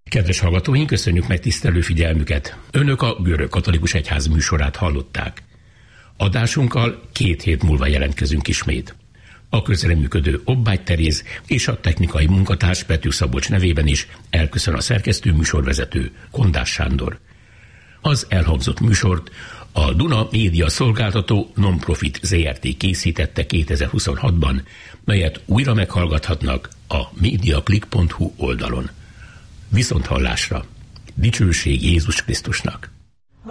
Kedves hallgatóink, köszönjük megtisztelő figyelmüket! Önök a Görög Katolikus Egyház műsorát hallották. Adásunkkal 2 hét múlva jelentkezünk ismét. A közreműködő Obbágy Teréz és a technikai munkatárs Pető Szabolcs nevében is elköszön a szerkesztő műsorvezető Kondás Sándor. Az elhangzott műsort a Duna Média Szolgáltató Non-Profit Zrt. Készítette 2026-ban, melyet újra meghallgathatnak a mediaclick.hu oldalon. Viszonthallásra! Dicsőség Jézus Krisztusnak!